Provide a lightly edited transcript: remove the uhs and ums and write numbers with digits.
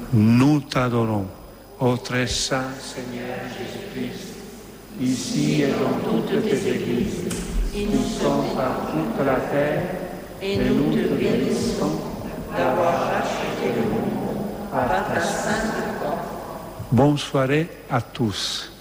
Nous t'adorons, ô très saint Seigneur Jésus-Christ, ici et dans toutes tes églises, qui sont par toute la terre, et nous te bénissons d'avoir racheté le monde par ta sainte croix. Bonne soirée à tous.